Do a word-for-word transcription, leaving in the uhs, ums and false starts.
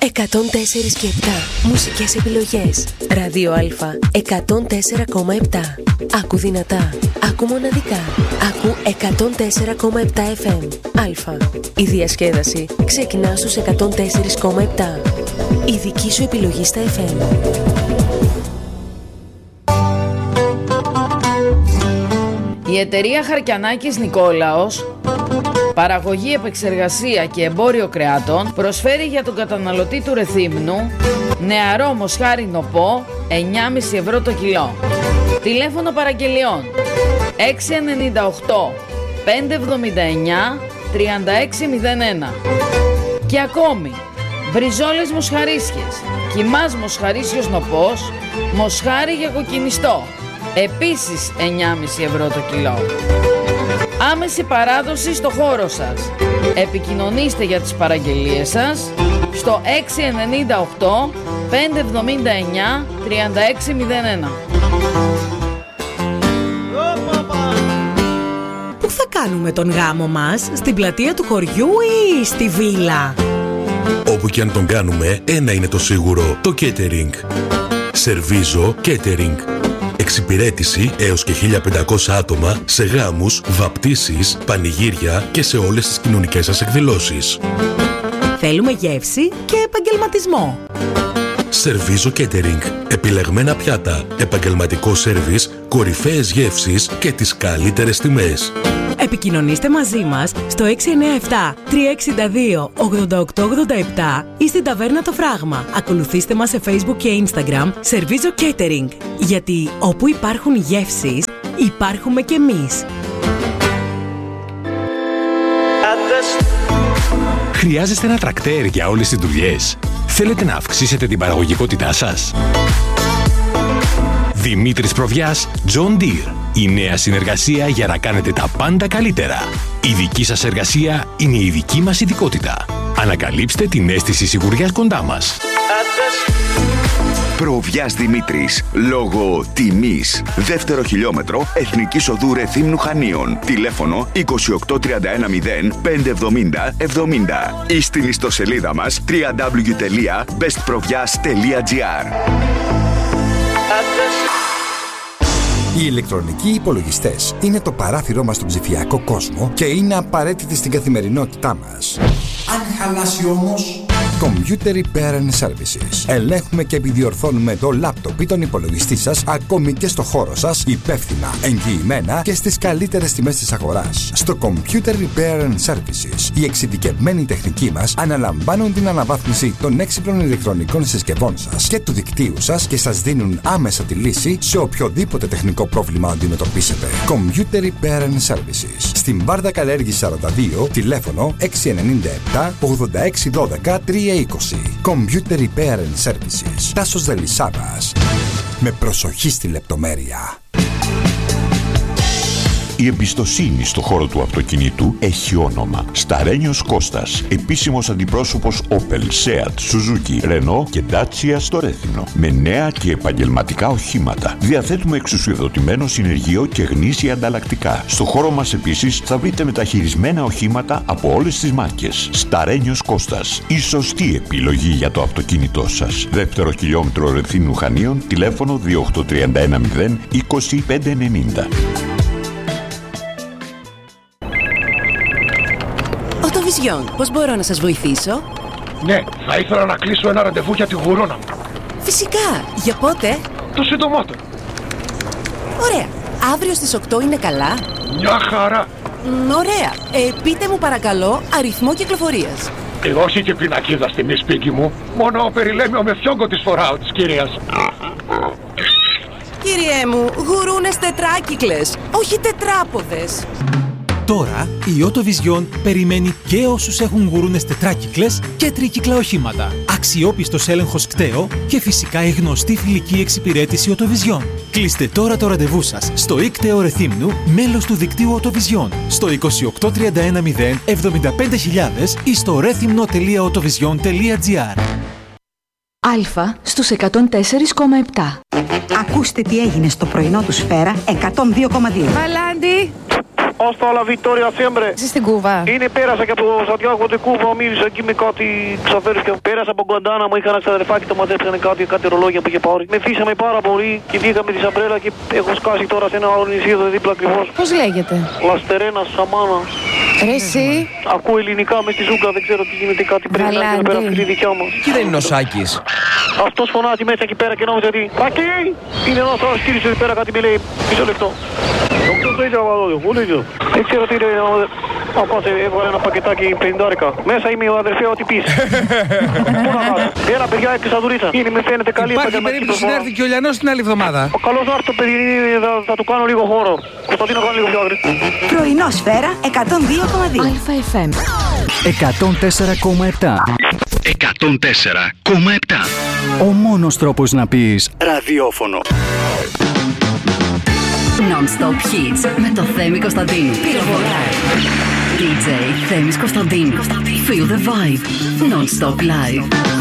εκατόν τέσσερα και επτά μουσικές επιλογές. Ράδιο Α εκατόν τέσσερα κόμμα επτά. Άκου δυνατά, άκου μοναδικά. Άκου εκατόν τέσσερα κόμμα επτά εφ εμ. Α. Η διασκέδαση ξεκινά στους εκατόν τέσσερα κόμμα επτά. Η δική σου επιλογή στα εφ εμ. Η εταιρεία Χαρκιανάκης Νικόλαος, παραγωγή, επεξεργασία και εμπόριο κρεάτων, προσφέρει για τον καταναλωτή του Ρεθύμνου νεαρό μοσχάρι νοπό εννιά κόμμα πέντε ευρώ το κιλό. Τηλέφωνο παραγγελιών έξι εννιά οκτώ πέντε εβδομήντα εννιά τριάντα έξι μηδέν ένα. Και ακόμη μπριζόλες μοσχαρίσιες, κιμάς μοσχαρίσιος νοπός, μοσχάρι για κοκκινιστό, επίσης εννιά κόμμα πέντε ευρώ το κιλό. Άμεση παράδοση στο χώρο σας. Επικοινωνήστε για τις παραγγελίες σας στο έξι εννιά οκτώ πέντε εβδομήντα εννιά τριάντα έξι μηδέν ένα. Πού θα κάνουμε τον γάμο μας, στην πλατεία του χωριού ή στη βίλα? Όπου και αν τον κάνουμε, ένα είναι το σίγουρο, το catering. Σερβίζο Catering. Εξυπηρέτηση έως και χίλια πεντακόσια άτομα σε γάμους, βαπτίσεις, πανηγύρια και σε όλες τις κοινωνικές σας εκδηλώσεις. Θέλουμε γεύση και επαγγελματισμό. Σερβίζο Catering. Επιλεγμένα πιάτα, επαγγελματικό σέρβις, κορυφαίες γεύσεις και τις καλύτερες τιμές. Επικοινωνήστε μαζί μας στο έξι εννιά επτά τρία έξι δύο ογδόντα οκτώ ογδόντα επτά ή στην Ταβέρνα Το Φράγμα. Ακολουθήστε μας σε Facebook και Instagram Σερβίζο Catering. Γιατί όπου υπάρχουν γεύσεις, υπάρχουμε κι εμείς. Χρειάζεστε ένα τρακτέρ για όλες τις δουλειές? Θέλετε να αυξήσετε την παραγωγικότητά σας? Δημήτρης Προβιάς, John Deere. Η νέα συνεργασία για να κάνετε τα πάντα καλύτερα. Η δική σας εργασία είναι η δική μας ειδικότητα. Ανακαλύψτε την αίσθηση σιγουριάς κοντά μας. Προβιάς Δημήτρης. Λόγω τιμής. Δεύτερο χιλιόμετρο Εθνικής Οδού Ρεθύμνου Χανίων. Τηλέφωνο είκοσι οκτώ τριάντα ένα μηδέν πέντε εβδομήντα εβδομήντα ή στην ιστοσελίδα μας double-u double-u double-u τελεία best provias τελεία gr. Οι ηλεκτρονικοί υπολογιστές είναι το παράθυρό μας στον ψηφιακό κόσμο και είναι απαραίτητοι στην καθημερινότητά μας. Αν χαλάσει όμως... Computer Repair and Services. Ελέγχουμε και επιδιορθώνουμε το λάπτοπ ή τον υπολογιστή σας ακόμη και στο χώρο σας, υπεύθυνα, εγγυημένα και στις καλύτερες τιμές της αγοράς. Στο Computer Repair and Services, οι εξειδικευμένοι τεχνικοί μας αναλαμβάνουν την αναβάθμιση των έξυπνων ηλεκτρονικών συσκευών σας και του δικτύου σας και σας δίνουν άμεσα τη λύση σε οποιοδήποτε τεχνικό πρόβλημα αντιμετωπίσετε. Computer Repair and Services. Στην Βάρδα Καλέργη σαράντα δύο, τηλέφωνο έξι εννιά επτά ογδόντα έξι δώδεκα τρία είκοσι. Computer Repair and Services. Τάσος Δελισσάβας. Με προσοχή στη λεπτομέρεια. Η εμπιστοσύνη στο χώρο του αυτοκινήτου έχει όνομα. Σταρένιος Κώστας, επίσημος αντιπρόσωπος Opel, Seat, Suzuki, Renault και Dacia στο Ρέθυμνο. Με νέα και επαγγελματικά οχήματα. Διαθέτουμε εξουσιοδοτημένο συνεργείο και γνήσια ανταλλακτικά. Στο χώρο μας επίσης θα βρείτε μεταχειρισμένα οχήματα από όλες τις μάρκες. Σταρένιος Κώστας, η σωστή επιλογή για το αυτοκίνητό σας. Δεύτερο χιλιόμετρο Ρεθύμνου Χανίων, τηλέφωνο δύο οκτώ τριάντα ένα μηδέν είκοσι πέντε ενενήντα. Οτοβιζιόν, πώς μπορώ να σας βοηθήσω? Ναι, θα ήθελα να κλείσω ένα ραντεβού για τη γουρόνα μου. Φυσικά, για πότε? Το συντομότερο. Ωραία, αύριο στις οκτώ είναι καλά? Μια χαρά. Μ, ωραία, ε, πείτε μου παρακαλώ αριθμό κυκλοφορίας. Ε, όχι και πινακίδα στη μη σπίτι μου. Μόνο περιλέμιο με φιόγκο της φοράω της κυρίας. Κύριέ μου, γουρούνες τετράκυκλες, όχι τετράποδες. Τώρα η Οτοβιζιόν περιμένει και όσους έχουν γουρούνες τετράκυκλες και τρίκυκλα οχήματα. Αξιόπιστος έλεγχος κταίο και φυσικά η γνωστή φιλική εξυπηρέτηση Οτοβιζιόν. Κλείστε τώρα το ραντεβού σας στο ΙΚΤΕΟ Ρεθύμνου, μέλος του δικτύου Οτοβιζιόν, στο είκοσι οκτώ τριάντα ένα μηδέν εβδομήντα πέντε χιλιάδες ή στο ρέθυμνο τελεία οτοβιζιόν τελεία gr. Αλφα στους εκατόν τέσσερα κόμμα επτά. Ακούστε τι έγινε στο πρωινό του Σφαίρα εκατόν δύο κόμμα δύο. Βαλάντι, Hasta la Vittoria sempre. Είσαι στην Κούβα. Είναι, πέρασα και από Σαντιάγο de Κούβα, μίλησα εκεί με κάτι ξαφέρους. Πέρασα από Γκουαντάνα, μου είχα ένα ξαδερφάκι, το μαζέψανε κάτι, κάτι ρολόγια που είχε πάρει. Με φύσαμε πάρα πολύ και βγήκαμε τη σαμπρέλα και έχω σκάσει τώρα σε ένα άλλο νησί εδώ δίπλα ακριβώς. Πώς λέγεται? Λαστερένα, Σαμάνα. Ρε εσύ. Ακούω ελληνικά μες στη ζούγκα, δεν ξέρω τι γίνεται, κάτι πρέπει να γίνει πέρα από τη δικιά μας. Και δεν είναι ο Σάκης. Αυτός φωνάζει μέσα εκεί πέρα και νόμιζε ότι Σάκη! Είναι ένας άλλος κύριος εκεί πέρα, κάτι με λέει, μισό λεπτό. Δεν ξέρω τι είναι. Απλώς έβγαλε ένα πακετάκι πενηντάρικα. Μέσα είμαι ο αδερφέ, ό,τι πεις. Πού να κάνω. Έλα παιδιά, έκλεισα δουρίτσα. Είναι, με φαίνεται καλή. Υπάρχει περίπτωση να έρθει και ο Λιανός την άλλη εβδομάδα. Καλώς να έρθει το παιδί, θα, θα του κάνω λίγο χώρο. Κωνσταντίνο, κάνω λίγο πιο άκρη. Πρωινό Σφαίρα εκατόν δύο κόμμα δύο. Αλφα εφ εμ εκατόν τέσσερα κόμμα επτά. εκατόν τέσσερα κόμμα επτά. Ο μόνος τρόπος να πεις ραδιόφωνο. Non-stop hits με το Θέμη Κωνσταντίνου. Πυροβολάει. ντι τζέι Θέμης Κωνσταντίνου. Feel the vibe. Non-stop live.